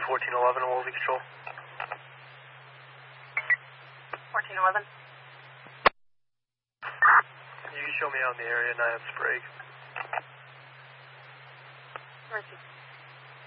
1411, Wolsey Control. 1411. You can show me out in the area, 9 Sprague. Mercy.